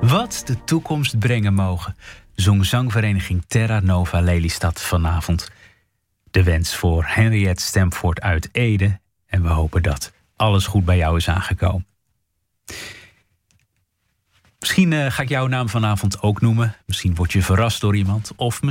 Wat de toekomst brengen mogen, zong zangvereniging Terra Nova Lelystad vanavond. De wens voor Henriette Stamford uit Ede. En we hopen dat alles goed bij jou is aangekomen. Misschien ga ik jouw naam vanavond ook noemen. Misschien word je verrast door iemand. Of